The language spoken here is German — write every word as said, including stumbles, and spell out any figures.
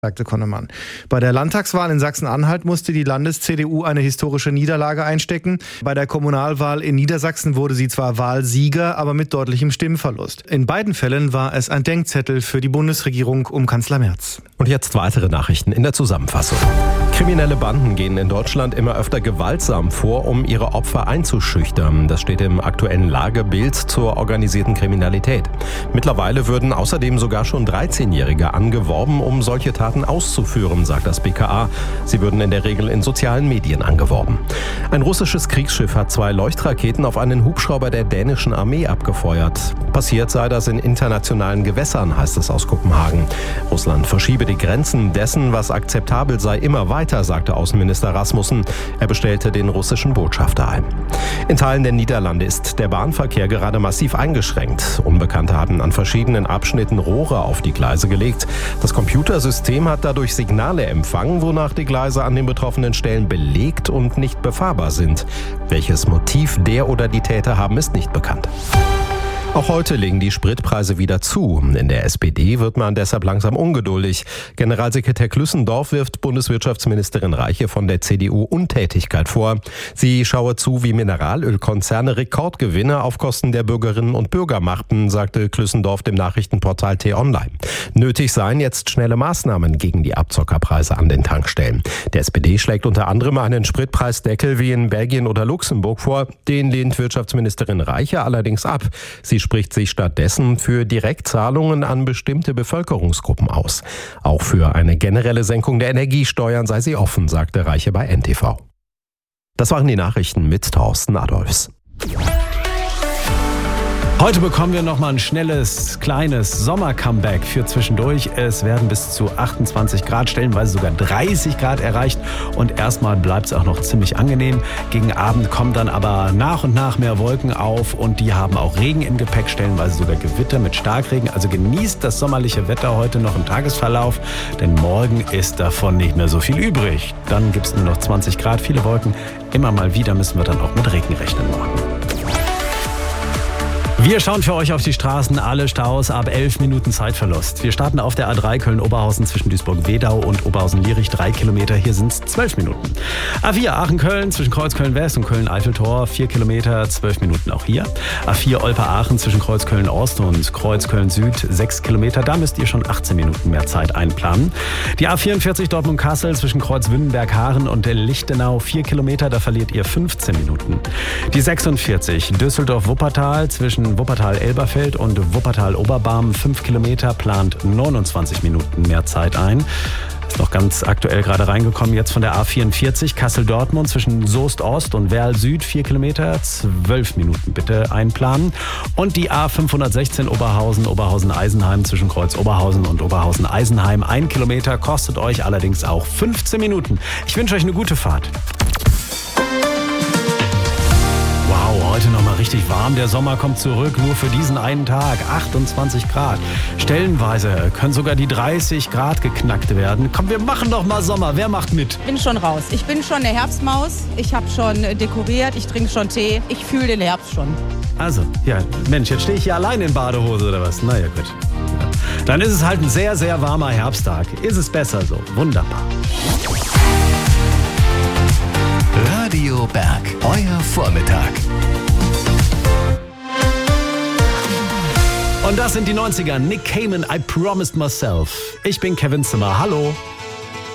sagte Konnemann. Bei der Landtagswahl in Sachsen-Anhalt musste die Landes-C D U eine historische Niederlage einstecken. Bei der Kommunalwahl in Niedersachsen wurde sie zwar Wahlsieger, aber mit deutlichem Stimmverlust. In beiden Fällen war es ein Denkzettel für die Bundesregierung um Kanzler Merz. Und jetzt weitere Nachrichten in der Zusammenfassung. Kriminelle Banden gehen in Deutschland immer öfter gewaltsam vor, um ihre Opfer einzuschüchtern. Das steht im aktuellen Lagebild zur organisierten Kriminalität. Mittlerweile würden außerdem sogar schon dreizehnjährige angeworben, um solche Taten auszuführen, sagt das B K A. Sie würden in der Regel in sozialen Medien angeworben. Ein russisches Kriegsschiff hat zwei Leuchtraketen auf einen Hubschrauber der dänischen Armee abgefeuert. Passiert sei das in internationalen Gewässern, heißt es aus Kopenhagen. Russland verschiebe die Grenzen dessen, was akzeptabel sei, immer weiter, sagte Außenminister Rasmussen. Er bestellte den russischen Botschafter ein. In Teilen der Niederlande ist der Bahnverkehr gerade massiv eingeschränkt. Unbekannte hatten an verschiedenen Abschnitten Rohre auf die Gleise gelegt. Das Computersystem hat dadurch Signale empfangen, wonach die Gleise an den betroffenen Stellen belegt und nicht befahrbar sind. Welches Motiv der oder die Täter haben, ist nicht bekannt. Auch heute legen die Spritpreise wieder zu. In der S P D wird man deshalb langsam ungeduldig. Generalsekretär Klüssendorf wirft Bundeswirtschaftsministerin Reiche von der C D U Untätigkeit vor. Sie schaue zu, wie Mineralölkonzerne Rekordgewinne auf Kosten der Bürgerinnen und Bürger machten, sagte Klüssendorf dem Nachrichtenportal T-Online. Nötig seien jetzt schnelle Maßnahmen gegen die Abzockerpreise an den Tankstellen. Der S P D schlägt unter anderem einen Spritpreisdeckel wie in Belgien oder Luxemburg vor. Den lehnt Wirtschaftsministerin Reiche allerdings ab. Sie spricht sich stattdessen für Direktzahlungen an bestimmte Bevölkerungsgruppen aus. Auch für eine generelle Senkung der Energiesteuern sei sie offen, sagte Reiche bei N T V. Das waren die Nachrichten mit Thorsten Adolfs. Heute bekommen wir noch mal ein schnelles, kleines Sommer-Comeback für zwischendurch. Es werden bis zu achtundzwanzig Grad, stellenweise sogar dreißig Grad erreicht. Und erstmal bleibt es auch noch ziemlich angenehm. Gegen Abend kommen dann aber nach und nach mehr Wolken auf und die haben auch Regen im Gepäck, stellenweise sogar Gewitter mit Starkregen. Also genießt das sommerliche Wetter heute noch im Tagesverlauf, denn morgen ist davon nicht mehr so viel übrig. Dann gibt es nur noch zwanzig Grad, viele Wolken. Immer mal wieder müssen wir dann auch mit Regen rechnen morgen. Wir schauen für euch auf die Straßen, alle Staus ab elf Minuten Zeitverlust. Wir starten auf der A drei Köln-Oberhausen zwischen Duisburg-Wedau und Oberhausen-Lierich, drei Kilometer, hier sind es zwölf Minuten. A vier Aachen-Köln zwischen Kreuzköln-West und Köln-Eiffeltor, vier Kilometer, zwölf Minuten auch hier. A vier Olpe-Aachen zwischen Kreuzköln-Ost und Kreuzköln-Süd, sechs Kilometer, da müsst ihr schon achtzehn Minuten mehr Zeit einplanen. Die A vierundvierzig Dortmund-Kassel zwischen Kreuzwündenberg-Haaren und Lichtenau, vier Kilometer, da verliert ihr fünfzehn Minuten. Die sechsundvierzig Düsseldorf-Wuppertal zwischen Wuppertal-Elberfeld und Wuppertal-Oberbarm, fünf Kilometer, plant neunundzwanzig Minuten mehr Zeit ein. Ist noch ganz aktuell gerade reingekommen, jetzt von der A vierundvierzig Kassel-Dortmund zwischen Soest-Ost und Werl-Süd, vier Kilometer, zwölf Minuten bitte einplanen. Und die A fünfhundertsechzehn Oberhausen, Oberhausen-Eisenheim zwischen Kreuz Oberhausen und Oberhausen-Eisenheim, ein Kilometer, kostet euch allerdings auch fünfzehn Minuten. Ich wünsche euch eine gute Fahrt. Wow, heute nochmal richtig warm. Der Sommer kommt zurück, nur für diesen einen Tag. achtundzwanzig Grad. Stellenweise können sogar die dreißig Grad geknackt werden. Komm, wir machen doch mal Sommer. Wer macht mit? Ich bin schon raus. Ich bin schon eine Herbstmaus. Ich habe schon dekoriert. Ich trinke schon Tee. Ich fühle den Herbst schon. Also, ja, Mensch, jetzt stehe ich hier allein in Badehose oder was? Naja, gut. Ja. Dann ist es halt ein sehr, sehr warmer Herbsttag. Ist es besser so? Wunderbar. Radio Berg, euer Vormittag. Und das sind die neunziger. Nick Cayman, I Promised Myself. Ich bin Kevin Zimmer. Hallo.